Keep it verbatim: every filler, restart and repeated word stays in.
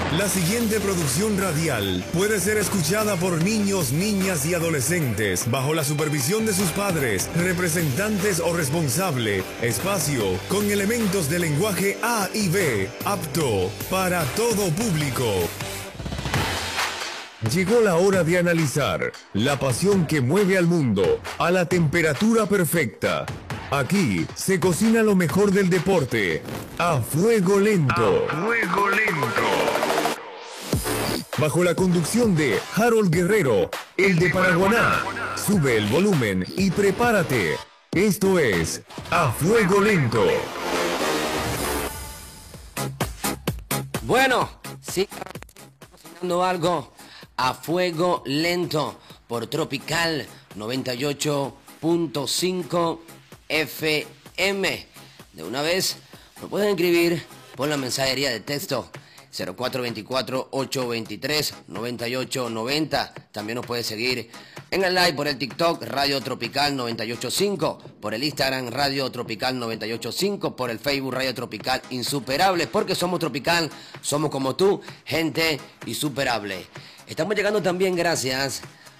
La siguiente producción radial puede ser escuchada por niños, niñas y adolescentes bajo la supervisión de sus padres, representantes o responsable. Espacio con elementos de lenguaje A y B, apto para todo público. Llegó la hora de analizar la pasión que mueve al mundo a la temperatura perfecta. Aquí se cocina lo mejor del deporte a fuego lento. A fuego lento. Bajo la conducción de Harold Guerrero, el de Paraguaná. Sube el volumen y prepárate. Esto es A Fuego Lento. Bueno, sí, cocinando algo a fuego lento por Tropical noventa y ocho punto cinco F M. De una vez, lo pueden escribir por la mensajería de texto cero cuatro dos cuatro, ocho dos tres, nueve ocho nueve cero. También nos puede seguir en el live por el TikTok Radio Tropical noventa y ocho punto cinco, por el Instagram Radio Tropical noventa y ocho punto cinco, por el Facebook Radio Tropical Insuperable, porque somos tropical, somos como tú, gente insuperable. Estamos llegando también gracias